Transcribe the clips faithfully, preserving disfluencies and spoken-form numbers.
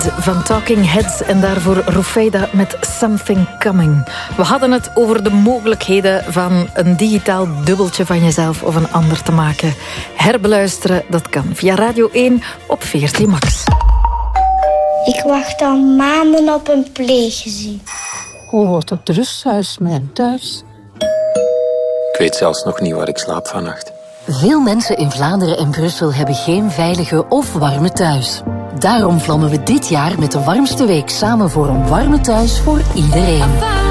Van Talking Heads en daarvoor Rufeida met Something Coming. We hadden het over de mogelijkheden van een digitaal dubbeltje van jezelf of een ander te maken. Herbeluisteren, dat kan via Radio één op V R T Max. Ik wacht al maanden op een pleeggezin. Hoe wordt het rusthuis mijn thuis? Ik weet zelfs nog niet waar ik slaap vannacht. Veel mensen in Vlaanderen en Brussel hebben geen veilige of warme thuis. Daarom vlammen we dit jaar met de warmste week samen voor een warme thuis voor iedereen.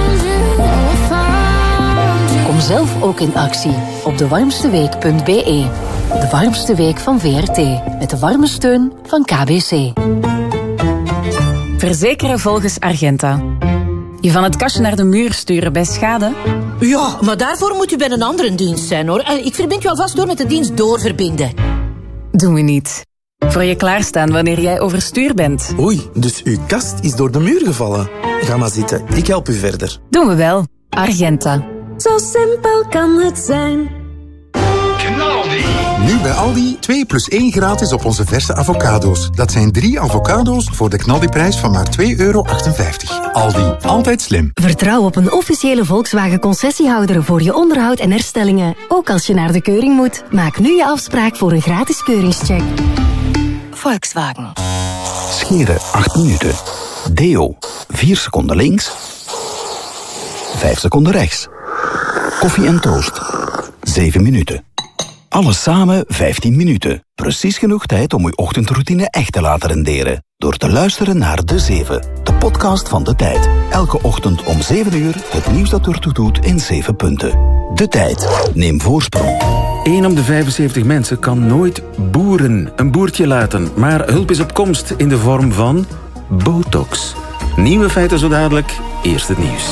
Kom zelf ook in actie op de warmste week punt b e. De warmste week van V R T. Met de warme steun van K B C. Verzekeren volgens Argenta. Je van het kastje naar de muur sturen bij schade? Ja, maar daarvoor moet u bij een andere dienst zijn, hoor. Ik verbind u alvast door met de dienst doorverbinden. Doen we niet. Voor je klaarstaan wanneer jij overstuur bent. Oei, dus uw kast is door de muur gevallen. Ga maar zitten, ik help u verder. Doen we wel. Argenta. Zo simpel kan het zijn. Knaldi. Nu bij Aldi twee plus één gratis op onze verse avocado's. Dat zijn drie avocado's voor de knaldiprijs van maar twee euro achtenvijftig. Aldi, altijd slim. Vertrouw op een officiële Volkswagen-concessiehouder voor je onderhoud en herstellingen. Ook als je naar de keuring moet. Maak nu je afspraak voor een gratis keuringscheck. Volkswagen. Scheren acht minuten. Deo vier seconden links. vijf seconden rechts. Koffie en toast zeven minuten. Alles samen vijftien minuten. Precies genoeg tijd om uw ochtendroutine echt te laten renderen. Door te luisteren naar De Zeven, de podcast van De Tijd. Elke ochtend om zeven uur het nieuws dat ertoe doet in zeven punten. De Tijd. Neem voorsprong. één op de vijfenzeventig mensen kan nooit boeren een boertje laten. Maar hulp is op komst in de vorm van botox. Nieuwe feiten zo dadelijk. Eerst het nieuws.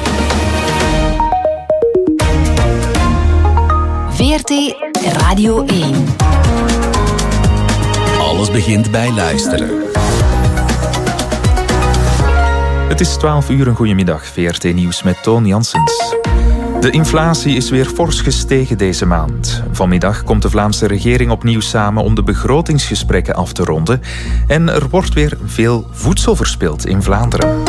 V R T Radio één. Alles begint bij luisteren. Het is twaalf uur, een goedemiddag. V R T Nieuws met Toon Janssens. De inflatie is weer fors gestegen deze maand. Vanmiddag komt de Vlaamse regering opnieuw samen om de begrotingsgesprekken af te ronden. En er wordt weer veel voedsel verspild in Vlaanderen.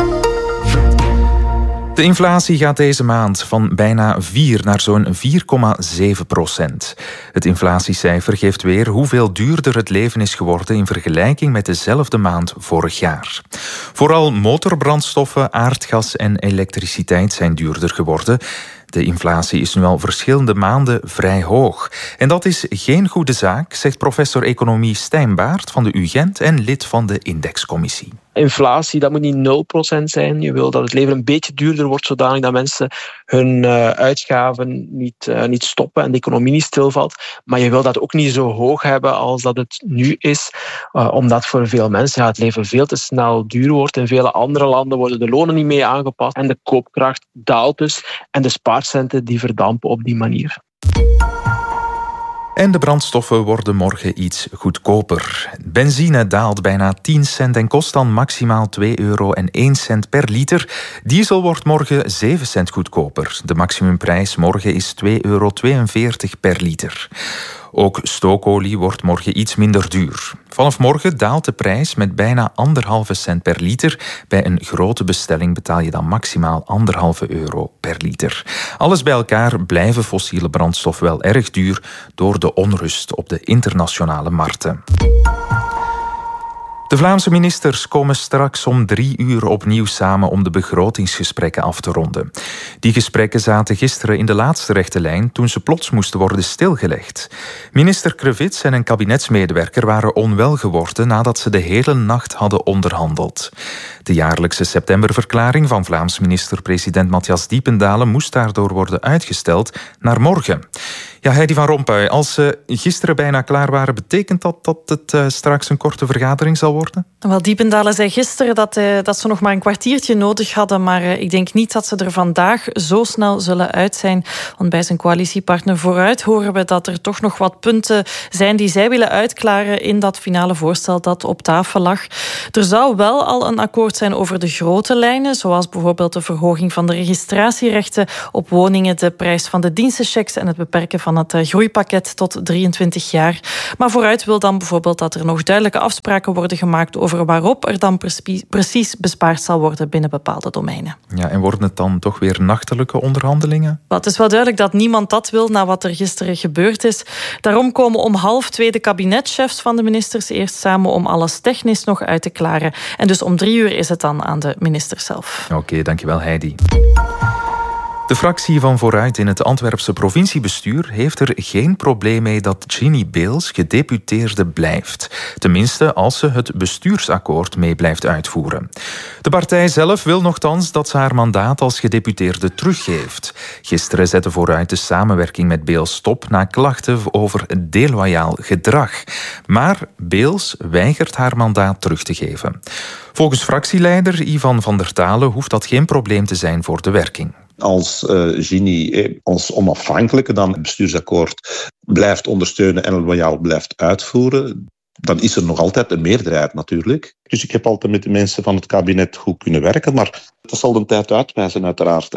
De inflatie gaat deze maand van bijna vier naar zo'n vier komma zeven procent. Het inflatiecijfer geeft weer hoeveel duurder het leven is geworden in vergelijking met dezelfde maand vorig jaar. Vooral motorbrandstoffen, aardgas en elektriciteit zijn duurder geworden. De inflatie is nu al verschillende maanden vrij hoog. En dat is geen goede zaak, zegt professor economie Stijn Baert van de U Gent en lid van de Indexcommissie. Inflatie, dat moet niet nul procent zijn. Je wil dat het leven een beetje duurder wordt, zodanig dat mensen hun uh, uitgaven niet, uh, niet stoppen en de economie niet stilvalt. Maar je wil dat ook niet zo hoog hebben als dat het nu is, uh, omdat voor veel mensen ja, het leven veel te snel duur wordt. In vele andere landen worden de lonen niet mee aangepast en de koopkracht daalt dus en de spaarcenten die verdampen op die manier. En de brandstoffen worden morgen iets goedkoper. Benzine daalt bijna tien cent en kost dan maximaal twee euro en één cent per liter. Diesel wordt morgen zeven cent goedkoper. De maximumprijs morgen is twee euro tweeënveertig per liter. Ook stookolie wordt morgen iets minder duur. Vanaf morgen daalt de prijs met bijna anderhalve cent per liter. Bij een grote bestelling betaal je dan maximaal anderhalve euro per liter. Alles bij elkaar blijven fossiele brandstoffen wel erg duur door de onrust op de internationale markten. De Vlaamse ministers komen straks om drie uur opnieuw samen om de begrotingsgesprekken af te ronden. Die gesprekken zaten gisteren in de laatste rechte lijn toen ze plots moesten worden stilgelegd. Minister Krevits en een kabinetsmedewerker waren onwel geworden nadat ze de hele nacht hadden onderhandeld. De jaarlijkse septemberverklaring van Vlaams minister-president Matthias Diependalen moest daardoor worden uitgesteld naar morgen. Ja, Heidi van Rompuy, als ze gisteren bijna klaar waren, betekent dat dat het uh, straks een korte vergadering zal worden? Wel, Diependalen zei gisteren dat, uh, dat ze nog maar een kwartiertje nodig hadden, maar uh, ik denk niet dat ze er vandaag zo snel zullen uit zijn. Want bij zijn coalitiepartner Vooruit horen we dat er toch nog wat punten zijn die zij willen uitklaren in dat finale voorstel dat op tafel lag. Er zou wel al een akkoord zijn over de grote lijnen, zoals bijvoorbeeld de verhoging van de registratierechten op woningen, de prijs van de dienstenchecks en het beperken van het groeipakket tot drieëntwintig jaar. Maar Vooruit wil dan bijvoorbeeld dat er nog duidelijke afspraken worden gemaakt over over waarop er dan precies bespaard zal worden binnen bepaalde domeinen. Ja, en worden het dan toch weer nachtelijke onderhandelingen? Wel, het is wel duidelijk dat niemand dat wil na wat er gisteren gebeurd is. Daarom komen om half twee de kabinetchefs van de ministers eerst samen om alles technisch nog uit te klaren. En dus om drie uur is het dan aan de minister zelf. Oké, okay, dankjewel Heidi. De fractie van Vooruit in het Antwerpse provinciebestuur heeft er geen probleem mee dat Ginny Beels gedeputeerde blijft. Tenminste, als ze het bestuursakkoord mee blijft uitvoeren. De partij zelf wil nochtans dat ze haar mandaat als gedeputeerde teruggeeft. Gisteren zette Vooruit de samenwerking met Beels stop na klachten over deloyaal gedrag. Maar Beels weigert haar mandaat terug te geven. Volgens fractieleider Ivan van der Talen hoeft dat geen probleem te zijn voor de werking. Als uh, Ginny eh, ons onafhankelijke dan het bestuursakkoord blijft ondersteunen en loyaal blijft uitvoeren, dan is er nog altijd een meerderheid natuurlijk. Dus ik heb altijd met de mensen van het kabinet goed kunnen werken, maar dat zal de tijd uitwijzen uiteraard. Hè.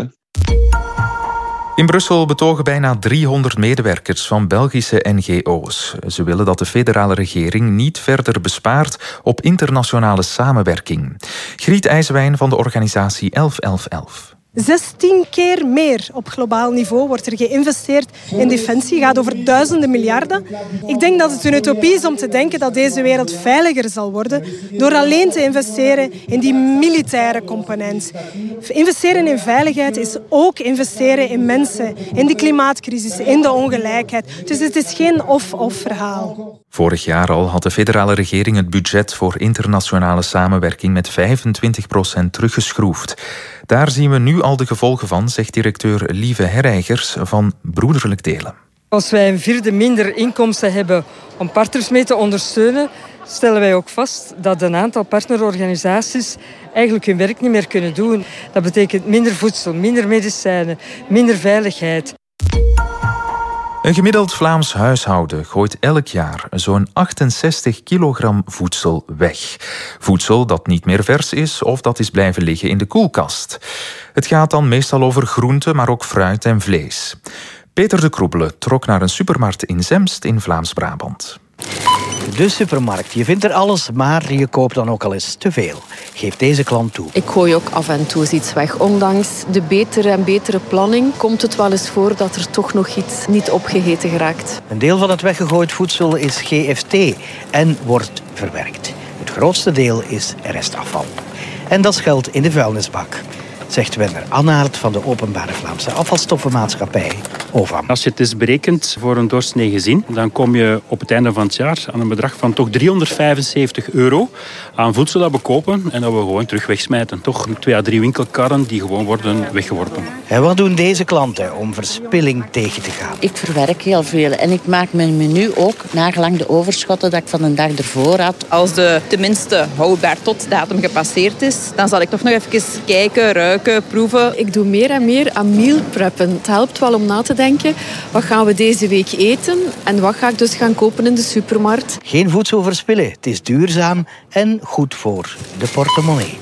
In Brussel betogen bijna driehonderd medewerkers van Belgische N G O's. Ze willen dat de federale regering niet verder bespaart op internationale samenwerking. Griet IJswijn van de organisatie elf elf elf. zestien keer meer op globaal niveau wordt er geïnvesteerd in defensie. Het gaat over duizenden miljarden. Ik denk dat het een utopie is om te denken dat deze wereld veiliger zal worden door alleen te investeren in die militaire component. Investeren in veiligheid is ook investeren in mensen, in de klimaatcrisis, in de ongelijkheid. Dus het is geen of-of verhaal. Vorig jaar al had de federale regering het budget voor internationale samenwerking met vijfentwintig procent teruggeschroefd. Daar zien we nu al de gevolgen van, zegt directeur Lieve Herreigers van Broederlijk Delen. Als wij een vierde minder inkomsten hebben om partners mee te ondersteunen, stellen wij ook vast dat een aantal partnerorganisaties eigenlijk hun werk niet meer kunnen doen. Dat betekent minder voedsel, minder medicijnen, minder veiligheid. Een gemiddeld Vlaams huishouden gooit elk jaar zo'n achtenzestig kilogram voedsel weg. Voedsel dat niet meer vers is of dat is blijven liggen in de koelkast. Het gaat dan meestal over groenten, maar ook fruit en vlees. Peter de Kroebele trok naar een supermarkt in Zemst in Vlaams-Brabant. De supermarkt. Je vindt er alles, maar je koopt dan ook al eens te veel. Geeft deze klant toe. Ik gooi ook af en toe eens iets weg. Ondanks de betere en betere planning komt het wel eens voor dat er toch nog iets niet opgegeten geraakt. Een deel van het weggegooid voedsel is G F T en wordt verwerkt. Het grootste deel is restafval. En dat schuilt in de vuilnisbak, zegt Werner Annaert van de Openbare Vlaamse Afvalstoffenmaatschappij, O V A M. Als je het eens berekent voor een doorsnee gezin, dan kom je op het einde van het jaar aan een bedrag van toch driehonderdvijfenzeventig euro aan voedsel dat we kopen en dat we gewoon terug wegsmijten. Toch twee à drie winkelkarren die gewoon worden weggeworpen. En wat doen deze klanten om verspilling tegen te gaan? Ik verwerk heel veel en ik maak mijn menu ook nagelang de overschotten dat ik van een dag ervoor had. Als de tenminste houdbaar tot datum gepasseerd is, dan zal ik toch nog even kijken, ruiken, proeven. Ik doe meer en meer aan meal preppen. Het helpt wel om na te denken, wat gaan we deze week eten en wat ga ik dus gaan kopen in de supermarkt. Geen voedsel verspillen, het is duurzaam en goed voor de portemonnee.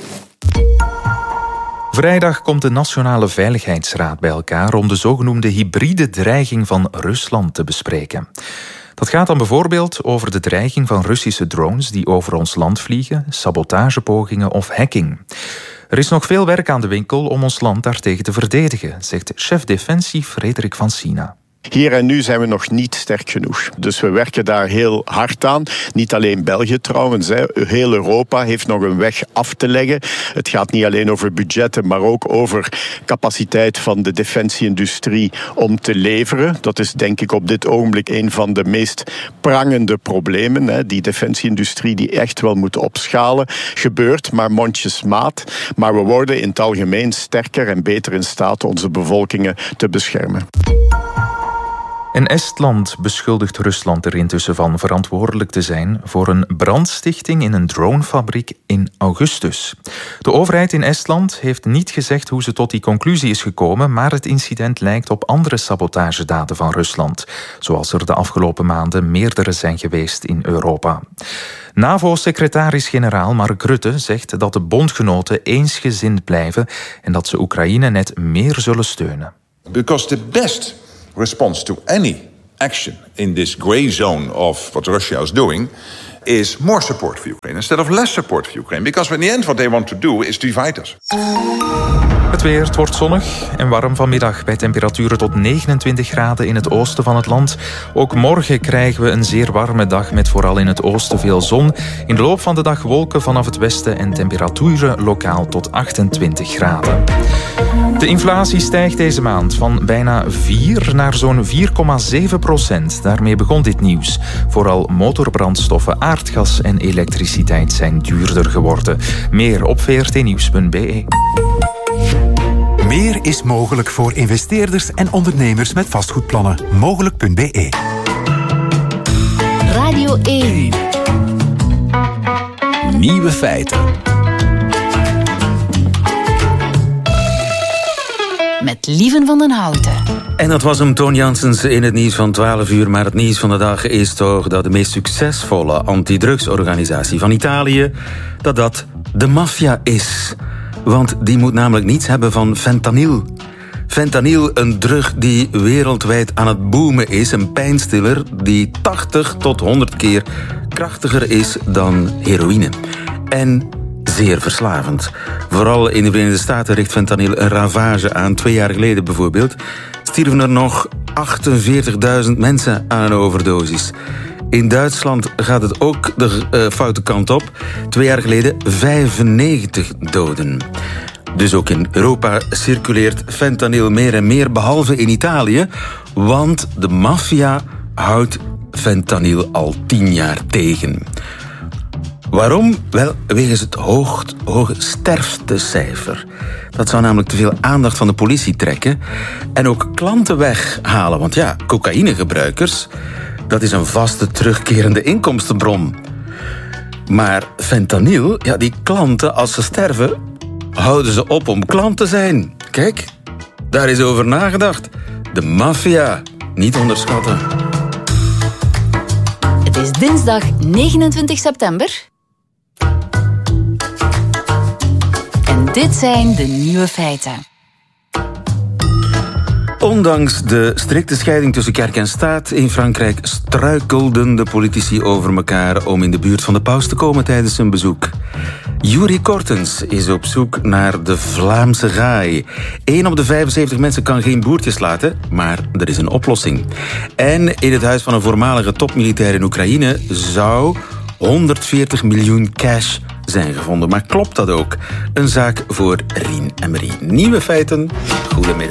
Vrijdag komt de Nationale Veiligheidsraad bij elkaar om de zogenoemde hybride dreiging van Rusland te bespreken. Dat gaat dan bijvoorbeeld over de dreiging van Russische drones die over ons land vliegen, sabotagepogingen of hacking. Er is nog veel werk aan de winkel om ons land daartegen te verdedigen, zegt chef Defensie Frederik van Sina. Hier en nu zijn we nog niet sterk genoeg. Dus we werken daar heel hard aan. Niet alleen België trouwens. Hè. Heel Europa heeft nog een weg af te leggen. Het gaat niet alleen over budgetten, maar ook over capaciteit van de defensieindustrie om te leveren. Dat is denk ik op dit ogenblik een van de meest prangende problemen. Hè. Die defensieindustrie die echt wel moet opschalen. Gebeurt maar mondjesmaat. Maar we worden in het algemeen sterker en beter in staat onze bevolkingen te beschermen. En Estland beschuldigt Rusland er intussen van verantwoordelijk te zijn voor een brandstichting in een dronefabriek in augustus. De overheid in Estland heeft niet gezegd hoe ze tot die conclusie is gekomen, maar het incident lijkt op andere sabotagedaden van Rusland, zoals er de afgelopen maanden meerdere zijn geweest in Europa. NAVO-secretaris-generaal Mark Rutte zegt dat de bondgenoten eensgezind blijven en dat ze Oekraïne net meer zullen steunen. Because the best response to any action in this grey zone of what Russia is doing is more support for Ukraine instead of less support for Ukraine. Because in the end what they want to do is divide us. Het weer, het wordt zonnig en warm vanmiddag bij temperaturen tot negenentwintig graden in het oosten van het land. Ook morgen krijgen we een zeer warme dag met vooral in het oosten veel zon. In de loop van de dag wolken vanaf het westen en temperaturen lokaal tot achtentwintig graden. De inflatie stijgt deze maand van bijna vier naar zo'n vier komma zeven procent. Daarmee begon dit nieuws. Vooral motorbrandstoffen, aardgas en elektriciteit zijn duurder geworden. Meer op v r t nieuws punt b e. Meer is mogelijk voor investeerders en ondernemers met vastgoedplannen. Mogelijk punt b e. Radio één. Nieuwe feiten. Met Lieven van den Houten. En dat was hem, Toon Janssens, in het nieuws van twaalf uur. Maar het nieuws van de dag is toch dat de meest succesvolle antidrugsorganisatie van Italië, dat dat de maffia is. Want die moet namelijk niets hebben van fentanyl. Fentanyl, een drug die wereldwijd aan het boomen is. Een pijnstiller die tachtig tot honderd keer krachtiger is dan heroïne. En zeer verslavend. Vooral in de Verenigde Staten richt fentanyl een ravage aan. Twee jaar geleden bijvoorbeeld stierven er nog achtenveertigduizend mensen aan een overdosis. In Duitsland gaat het ook de uh, foute kant op. Twee jaar geleden vijfennegentig doden. Dus ook in Europa circuleert fentanyl meer en meer, behalve in Italië. Want de maffia houdt fentanyl al tien jaar tegen. Waarom? Wel, wegens het hoog, hoge sterftecijfer. Dat zou namelijk te veel aandacht van de politie trekken. En ook klanten weghalen. Want ja, cocaïnegebruikers, dat is een vaste terugkerende inkomstenbron. Maar fentanyl, ja, die klanten, als ze sterven, houden ze op om klant te zijn. Kijk, daar is over nagedacht. De maffia, niet onderschatten. Het is dinsdag negenentwintig september. En dit zijn de nieuwe feiten. Ondanks de strikte scheiding tussen kerk en staat in Frankrijk struikelden de politici over elkaar om in de buurt van de paus te komen tijdens hun bezoek. Yuri Kortens is op zoek naar de Vlaamse gaai. één op de vijfenzeventig mensen kan geen boertjes laten, maar er is een oplossing. En in het huis van een voormalige topmilitair in Oekraïne zou honderdveertig miljoen cash zijn gevonden. Maar klopt dat ook? Een zaak voor Rien en Marie. Nieuwe feiten. Goedemiddag.